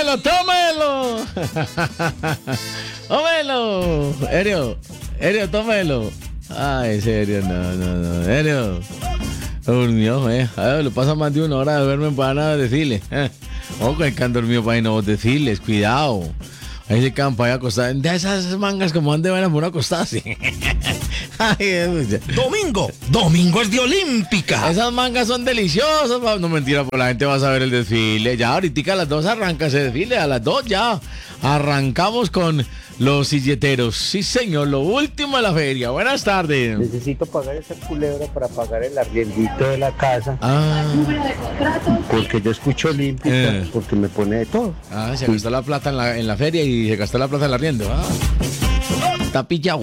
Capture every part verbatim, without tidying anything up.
tómelo, tómelo. Tómelo. Erio, Erio, tómelo. Ay, serio, no, no, no. Erio. Durmió, eh. A ver, le pasa más de una hora de verme para nada decirle. Eh. Ojo, el que han dormido para ahí no decirles, cuidado. Ahí se quedan para allá acostadas. De esas mangas como han de ver a por acostarse. Domingo, domingo es de Olímpica. Esas mangas son deliciosas. No, mentira, pues la gente va a saber el desfile. Ya ahorita a las dos arranca ese desfile. A las dos ya arrancamos con los silleteros. Sí, señor, lo último de la feria. Buenas tardes. Necesito pagar esa culebra para pagar el arriendito de la casa. Ah, Porque yo escucho Olímpica, Eh. porque me pone de todo. ah se gastó la plata en la, en la feria y se gastó la plata en el arriendo. Ah. Está pillado.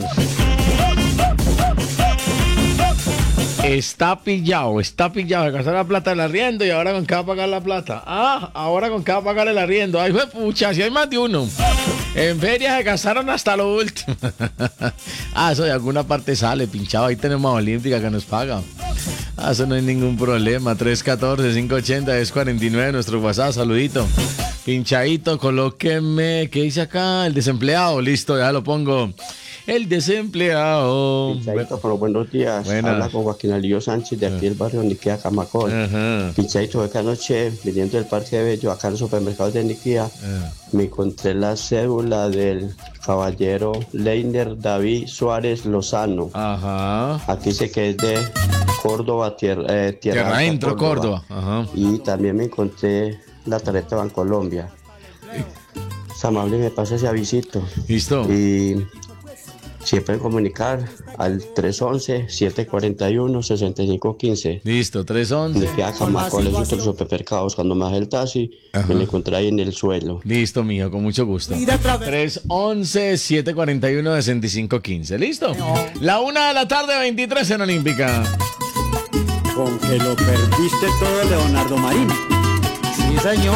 Está pillado, está pillado. Se gastó la plata en el arriendo y ahora con qué va a pagar la plata. Ah, ahora con qué va a pagar el arriendo. Ay, fue pucha, si hay más de uno. En feria se gastaron hasta lo último. Ah, eso de alguna parte sale, pinchado. Ahí tenemos a Olímpica que nos paga. Ah, eso no hay ningún problema. tres uno cuatro, cinco ocho cero, diez cuarenta y nueve, nuestro WhatsApp, saludito. Pinchadito, colóqueme. ¿Qué dice acá? El desempleado, listo, ya lo pongo. El desempleado. Pinchadito, pero buenos días. Buenas. Habla con Joaquín Alío Sánchez de aquí del barrio Niquía, Camacol. Ajá. Pinchadito, esta noche, viniendo del Parque de Bello, acá en los supermercados de Niquía, Ah. me encontré la cédula del caballero Leiner David Suárez Lozano. Ajá. Aquí dice que es de Córdoba, tierra, eh, tierra, Tierra Alta, Adentro, Córdoba. Ajá. Y también me encontré la tarjeta de Bancolombia. Es amable, me pasa ese avisito. Listo. Y siempre comunicar al tres once, siete cuarenta y uno, sesenta y cinco quince. Listo, tres once. Me queda Camacol, esos tres supermercados. Cuando me bajé el taxi, Ajá. me lo encontré ahí en el suelo. Listo, mijo, con mucho gusto. tres once, siete cuarenta y uno, sesenta y cinco quince. ¿Listo? La una de la tarde, veintitrés en Olímpica. Con que lo perdiste todo, Leonardo Marín. Sí, señor.